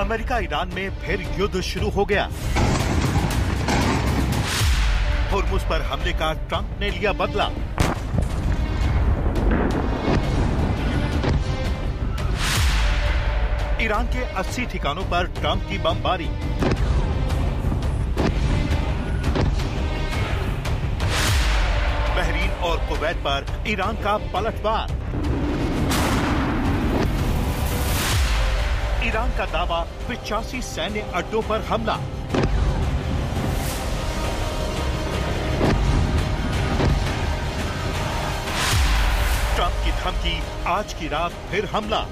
America Iran में फिर युद्ध शुरू हो गया। होर्मुज पर हमले का ट्रंप ने लिया बदला। ईरान के 80 ठिकानों पर ट्रंप की बमबारी। बहरीन और कुवैत पर ईरान का पलटवार। ईरान का दावा 85 सैन्य अड्डों पर हमला। ट्रंप की धमकी, आज की रात फिर हमला।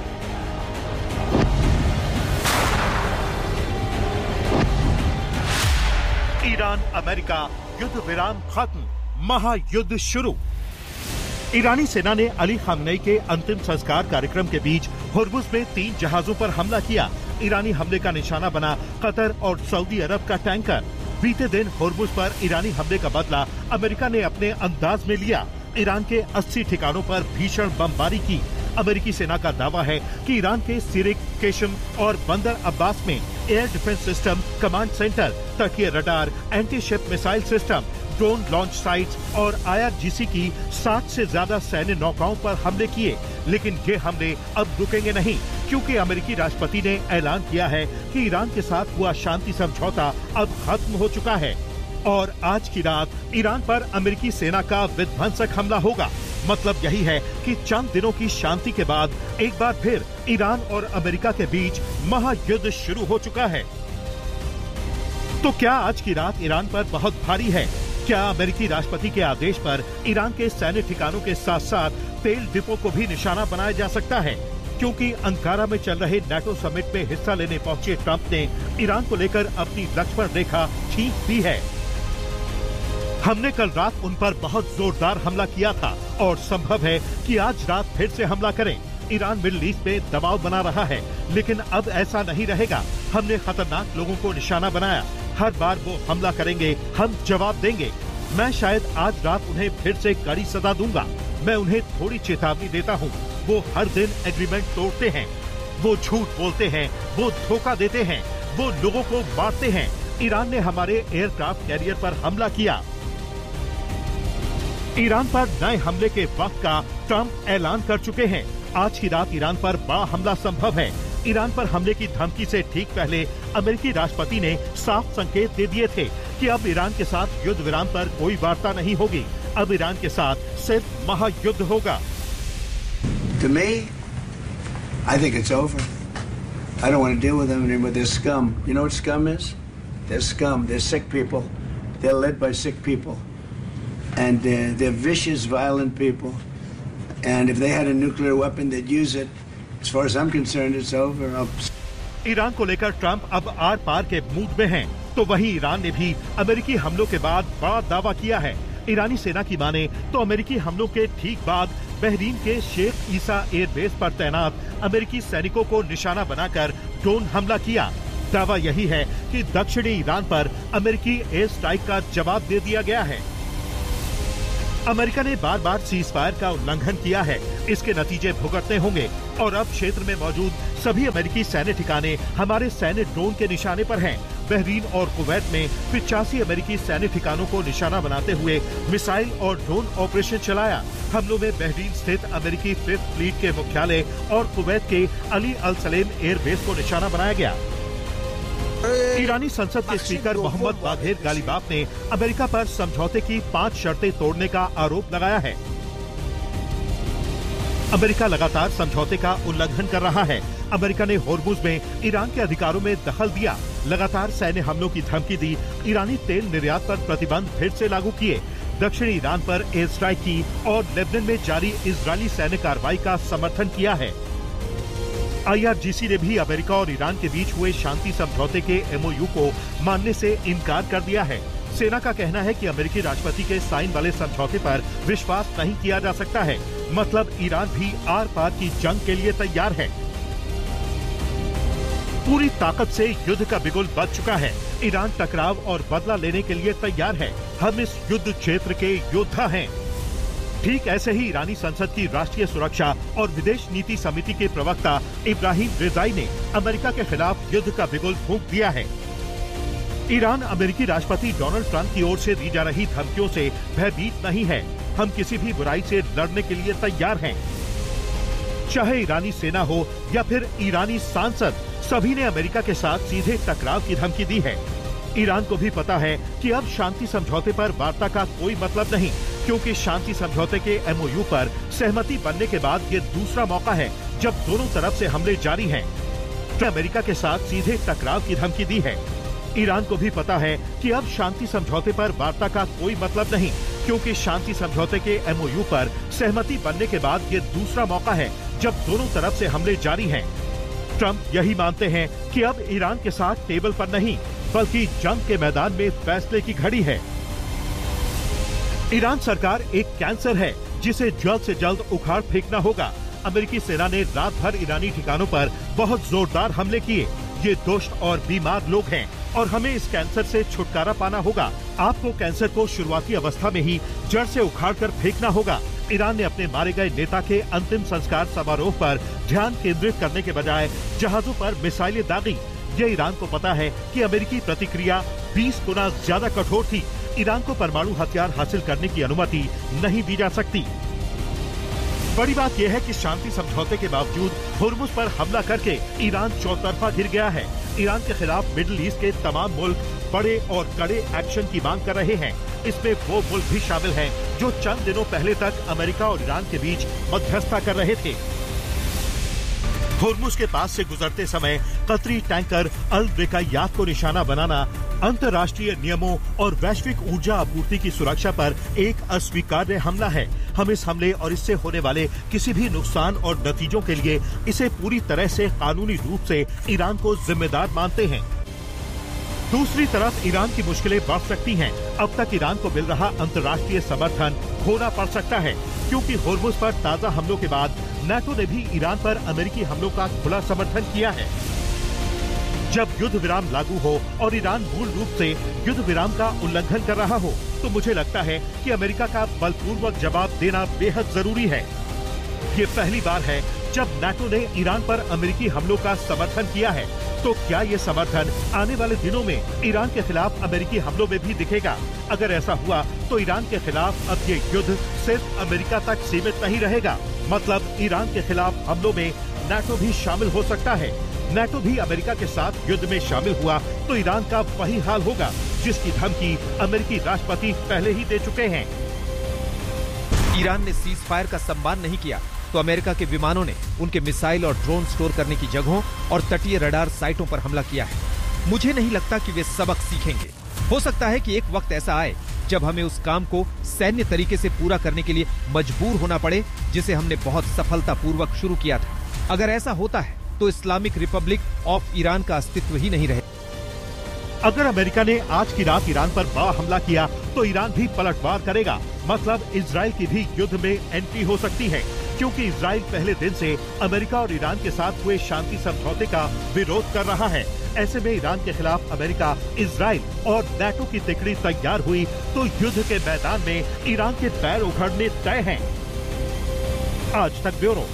ईरान अमेरिका युद्ध विराम खत्म, महायुद्ध शुरू। ईरानी सेना ने अली खामनेई के अंतिम संस्कार कार्यक्रम के बीच होर्मुज में 3 जहाजों पर हमला किया। ईरानी हमले का निशाना बना कतर और सऊदी अरब का टैंकर। बीते दिन होर्मुज पर ईरानी हमले का बदला अमेरिका ने अपने अंदाज में लिया। ईरान के 80 ठिकानों पर भीषण बमबारी की। अमेरिकी सेना का दावा है कि ईरान के सिरिक, केशम और बंदर अब्बास में air defence system, command centre, तटीय radar, anti ship missile system, drone launch sites और IRGC की 60 से ज्यादा सैन्य नौकाओं पर हमले किए। लेकिन ये हमले अब रुकेंगे नहीं, क्योंकि अमेरिकी राष्ट्रपति ने ऐलान किया है कि ईरान के साथ हुआ शांति समझौता अब खत्म हो चुका है और आज की रात ईरान पर अमेरिकी सेना का विध्वंसक हमला होगा। मतलब यही है कि चंद दिनों की शांति के बाद एक बार फिर ईरान और अमेरिका के बीच महायुद्ध शुरू हो चुका है। तो क्या आज की रात ईरान पर बहुत भारी है? क्या अमेरिकी राष्ट्रपति के आदेश पर ईरान के सैन्य ठिकानों के साथ साथ तेल डिपो को भी निशाना बनाया जा सकता है? क्योंकि अंकारा में चल रहे नाटो समिट में हिस्सा लेने पहुंचे ट्रंप ने ईरान को लेकर अपनी लक्ष्मण रेखा खींच दी है। हमने कल रात उन पर बहुत जोरदार हमला किया था और संभव है कि आज रात फिर से हमला करें। ईरान मिडिल ईस्ट में दबाव बना रहा है, लेकिन अब ऐसा नहीं रहेगा। हमने खतरनाक लोगों को निशाना बनाया। हर बार वो हमला करेंगे, हम जवाब देंगे। मैं शायद आज रात उन्हें फिर से कड़ी सजा दूंगा। मैं उन्हें थोड़ी चेतावनी देता हूँ। वो हर दिन एग्रीमेंट तोड़ते हैं, वो झूठ बोलते हैं, वो धोखा देते हैं, वो लोगों को मारते हैं। ईरान ने हमारे एयरक्राफ्ट कैरियर पर हमला किया। ईरान पर नए हमले के वक्त का ट्रंप ऐलान कर चुके हैं। आज की रात ईरान पर बड़ा हमला संभव है। ईरान पर हमले की धमकी से ठीक पहले अमेरिकी राष्ट्रपति ने साफ संकेत दे दिए थे कि अब ईरान के साथ युद्ध विराम पर कोई वार्ता नहीं होगी। अब ईरान के साथ सिर्फ महायुद्ध होगा। To me, I think it's over. I don't want to deal with them anymore. They're scum. You know what scum is? They're scum. They're sick people. They're led by sick people. And they're vicious, violent people. And if they had a nuclear weapon, they'd use it. As far as I'm concerned, it's over. Iran को लेकर Trump अब are पार के mood में हैं, तो वहीं Iran ने भी अमेरिकी हमलों के बाद बड़ा दावा किया है। ईरानी सेना की माने तो अमेरिकी हमलों के ठीक बाद बहरीन के शेख ईसा एयरबेस पर तैनात अमेरिकी सैनिकों को निशाना बनाकर ड्रोन हमला किया। दावा यही है कि दक्षिणी ईरान पर अमेरिकी एयर स्ट्राइक का जवाब दे दिया गया है। अमेरिका ने बार बार सीज फायर का उल्लंघन किया है। इसके नतीजे भुगतने होंगे और अब क्षेत्र में मौजूद सभी अमेरिकी सैन्य ठिकाने हमारे सैन्य ड्रोन के निशाने पर हैं। बहरीन और कुवैत में 85 अमेरिकी सैन्य ठिकानों को निशाना बनाते हुए मिसाइल और ड्रोन ऑपरेशन चलाया। हमलों में बहरीन स्थित अमेरिकी 5th फ्लीट के मुख्यालय और कुवैत के अली अल सलेम एयरबेस को निशाना बनाया गया। ईरानी संसद के स्पीकर मोहम्मद बाघेर गालिबाफ ने अमेरिका पर समझौते की 5 शर्तें तोड़ने का आरोप लगाया है। अमेरिका लगातार समझौते का उल्लंघन कर रहा है। अमेरिका ने होर्मुज में ईरान के अधिकारों में दखल दिया, लगातार सैन्य हमलों की धमकी दी, ईरानी तेल निर्यात पर प्रतिबंध फिर से लागू किए, दक्षिणी ईरान पर एयर स्ट्राइक की और लेबनान में जारी इजरायली सैन्य कार्रवाई का समर्थन किया है। IRGC ने भी अमेरिका और ईरान के बीच हुए शांति समझौते के MOU को मानने से इनकार कर दिया है। सेना का कहना है कि अमेरिकी राष्ट्रपति के साइन वाले समझौते पर विश्वास नहीं किया जा सकता है। मतलब ईरान भी आर पार की जंग के लिए तैयार है। पूरी ताकत से युद्ध का बिगुल बज चुका है। ईरान टकराव और बदला लेने के लिए तैयार है। हम इस युद्ध क्षेत्र के योद्धा हैं। ठीक ऐसे ही ईरानी संसद की राष्ट्रीय सुरक्षा और विदेश नीति समिति के प्रवक्ता इब्राहिम रेजाई ने अमेरिका के खिलाफ युद्ध का बिगुल फूंक दिया है। ईरान अमेरिकी राष्ट्रपति डोनाल्ड ट्रंप की ओर से दी जा रही धमकियों से भयभीत नहीं है। हम किसी भी बुराई से लड़ने के लिए तैयार हैं। चाहे ईरानी सेना हो या फिर ईरानी सांसद, सभी ने अमेरिका के साथ सीधे टकराव की धमकी दी है। ईरान को भी पता है कि अब शांति समझौते पर वार्ता का कोई मतलब नहीं, क्योंकि शांति समझौते के MOU पर सहमति बनने के बाद ये दूसरा मौका है जब दोनों तरफ से हमले जारी हैं। अमेरिका के साथ सीधे टकराव की धमकी दी है। ईरान को भी पता है कि अब शांति समझौते पर वार्ता का कोई मतलब नहीं, क्योंकि शांति समझौते के MOU पर सहमति बनने के बाद ये दूसरा मौका है जब दोनों तरफ से हमले जारी हैं। ट्रंप यही मानते हैं कि अब ईरान के साथ टेबल पर नहीं, बल्कि जंग के मैदान में फैसले की घड़ी है। ईरान सरकार एक कैंसर है जिसे जल्द से जल्द उखाड़ फेंकना होगा। अमेरिकी सेना ने रात भर ईरानी ठिकानों पर बहुत जोरदार हमले किए। ये दुष्ट और बीमार लोग हैं और हमें इस कैंसर से छुटकारा पाना होगा। आपको कैंसर को शुरुआती अवस्था में ही जड़ से उखाड़ कर फेंकना होगा। ईरान ने अपने मारे गए नेता के अंतिम संस्कार समारोह पर ध्यान केंद्रित करने के बजाय जहाजों पर मिसाइलें दागी। ये ईरान को पता है कि अमेरिकी प्रतिक्रिया 20 गुना ज्यादा कठोर थी। ईरान को परमाणु हथियार हासिल करने की अनुमति नहीं दी जा सकती। बड़ी बात यह है कि शांति समझौते के बावजूद हुर्मुज पर हमला करके ईरान चौतरफा घिर गया है। ईरान के खिलाफ मिडिल ईस्ट के तमाम मुल्क बड़े और कड़े एक्शन की मांग कर रहे हैं। इसमें वो मुल्क भी शामिल हैं जो चंद दिनों पहले तक अमेरिका और ईरान के बीच मध्यस्थता कर रहे थे। हुर्मुज के पास से गुजरते समय कतरी टैंकर अल रिकायात को निशाना बनाना अंतर्राष्ट्रीय नियमों और वैश्विक ऊर्जा आपूर्ति की सुरक्षा पर एक अस्वीकार्य हमला है। हम इस हमले और इससे होने वाले किसी भी नुकसान और नतीजों के लिए इसे पूरी तरह से कानूनी रूप से ईरान को जिम्मेदार मानते हैं। दूसरी तरफ ईरान की मुश्किलें बढ़ सकती हैं। अब तक ईरान को मिल रहा अंतर्राष्ट्रीय समर्थन खोना पड़ सकता है, क्योंकि हुर्मुज पर ताजा हमलों के बाद नाटो ने भी ईरान पर अमेरिकी हमलों का खुला समर्थन किया है। जब युद्ध विराम लागू हो और ईरान मूल रूप से युद्ध विराम का उल्लंघन कर रहा हो, तो मुझे लगता है कि अमेरिका का बलपूर्वक जवाब देना बेहद जरूरी है। ये पहली बार है जब नाटो ने ईरान पर अमेरिकी हमलों का समर्थन किया है। तो क्या ये समर्थन आने वाले दिनों में ईरान के खिलाफ अमेरिकी हमलों में भी दिखेगा? अगर ऐसा हुआ तो ईरान के खिलाफ अब ये युद्ध सिर्फ अमेरिका तक सीमित नहीं रहेगा। मतलब ईरान के खिलाफ हमलों में नाटो भी शामिल हो सकता है। नाटो भी अमेरिका के साथ युद्ध में शामिल हुआ तो ईरान का वही हाल होगा, जिसकी धमकी अमेरिकी राष्ट्रपति पहले ही दे चुके हैं। ईरान ने सीज फायर का सम्मान नहीं किया तो अमेरिका के विमानों ने उनके मिसाइल और ड्रोन स्टोर करने की जगहों और तटीय रडार साइटों पर हमला किया है। मुझे नहीं लगता कि वे सबक सीखेंगे। हो सकता है कि एक वक्त ऐसा आए जब हमें उस काम को सैन्य तरीके से पूरा करने के लिए मजबूर होना पड़े, जिसे हमने बहुत सफलतापूर्वक शुरू किया था। अगर ऐसा होता है तो इस्लामिक रिपब्लिक ऑफ ईरान का अस्तित्व ही नहीं रहे। अगर अमेरिका ने आज की रात ईरान पर बड़ा हमला किया तो ईरान भी पलटवार करेगा। मतलब इजराइल की भी युद्ध में एंट्री हो सकती है, क्योंकि इजराइल पहले दिन से अमेरिका और ईरान के साथ हुए शांति समझौते का विरोध कर रहा है। ऐसे में ईरान के खिलाफ अमेरिका, इजराइल और नाटो की तिकड़ी तैयार हुई तो युद्ध के मैदान में ईरान के पैर उखड़ने तय हैं। आज तक ब्यूरो।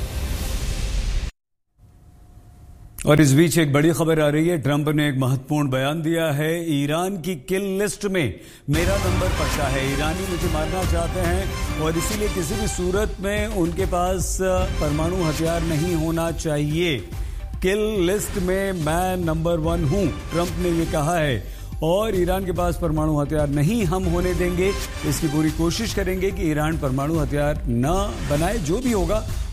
और इस बीच एक बड़ी खबर आ रही है। ट्रंप ने एक महत्वपूर्ण बयान दिया है। ईरान की किल लिस्ट में मेरा नंबर पड़ता है। ईरानी मुझे मारना चाहते हैं और इसीलिए किसी भी सूरत में उनके पास परमाणु हथियार नहीं होना चाहिए। किल लिस्ट में मैं नंबर 1 हूं, ट्रंप ने ये कहा है। और ईरान के पास परमाणु हथियार नहीं हम होने देंगे। इसकी पूरी कोशिश करेंगे कि ईरान परमाणु हथियार न बनाए। जो भी होगा